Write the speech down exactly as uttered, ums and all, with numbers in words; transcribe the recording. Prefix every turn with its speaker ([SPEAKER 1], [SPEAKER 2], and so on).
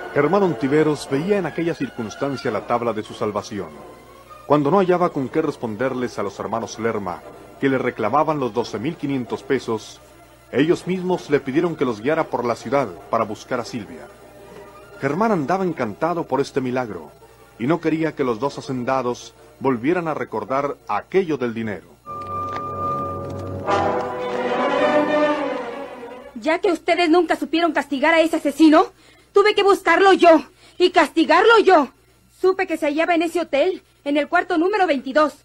[SPEAKER 1] Germán Ontiveros veía en aquella circunstancia la tabla de su salvación. Cuando no hallaba con qué responderles a los hermanos Lerma, que le reclamaban los doce mil quinientos pesos, ellos mismos le pidieron que los guiara por la ciudad para buscar a Silvia. Germán andaba encantado por este milagro, y no quería que los dos hacendados volvieran a recordar aquello del dinero.
[SPEAKER 2] Ya que ustedes nunca supieron castigar a ese asesino, tuve que buscarlo yo y castigarlo yo. Supe que se hallaba en ese hotel, en el cuarto número veintidós,